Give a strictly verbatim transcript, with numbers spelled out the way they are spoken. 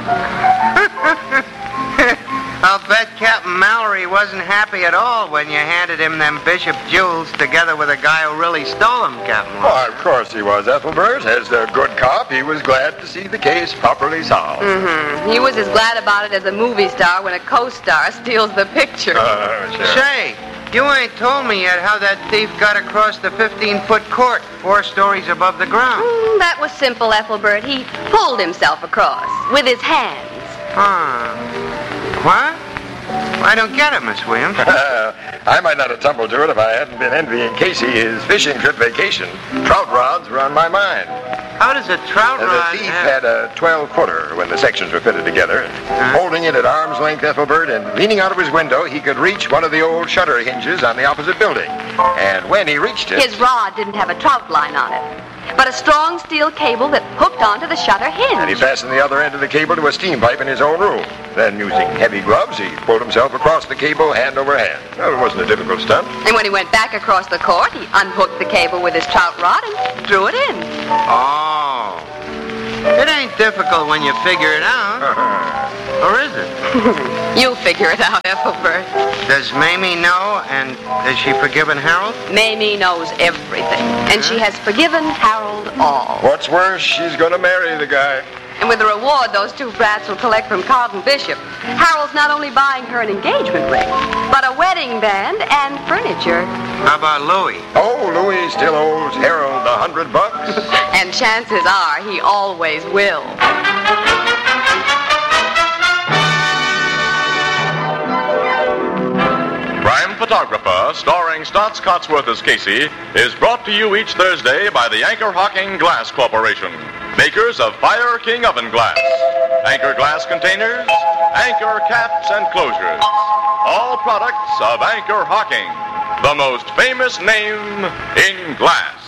I'll bet Captain Mallory wasn't happy at all when you handed him them Bishop jewels together with a guy who really stole them, Captain Mallory. Well, of course he was, Ethelbert. As a good cop, he was glad to see the case properly solved. Mm-hmm. He was as glad about it as a movie star when a co-star steals the picture. Uh, sure. Say, you ain't told me yet how that thief got across the fifteen-foot court, four stories above the ground. Mm, that was simple, Ethelbert. He pulled himself across with his hands. Huh. What? I don't get it, Miss Williams. I might not have tumbled to it if I hadn't been envying Casey his fishing trip vacation. Trout rods were on my mind. How does a trout Uh, rod... the thief have- had a twelve-footer when the sections were fitted together. Huh? Holding it at arm's length, Ethelbert, and leaning out of his window, he could reach one of the old shutter hinges on the opposite building. And when he reached it... His rod didn't have a trout line on it, but a strong steel cable that hooked onto the shutter hinge. And he fastened the other end of the cable to a steam pipe in his own room. Then, using heavy gloves, he pulled himself across the cable hand over hand. Well, it wasn't a difficult stunt. And when he went back across the court, he unhooked the cable with his trout rod and threw it in. Oh. It ain't difficult when you figure it out. Or is it? You'll figure it out, Ethelbert. Does Mamie know, and has she forgiven Harold? Mamie knows everything, and she has forgiven Harold all. What's worse, she's going to marry the guy. And with the reward those two brats will collect from Carlton Bishop, Harold's not only buying her an engagement ring, but a wedding band and furniture. How about Louis? Oh, Louis still owes Harold a hundred bucks. And chances are he always will. Crime Photographer, starring Stotts Cotsworth as Casey, is brought to you each Thursday by the Anchor Hocking Glass Corporation, makers of Fire King Oven Glass, Anchor Glass Containers, Anchor Caps and Closures. All products of Anchor Hocking, the most famous name in glass.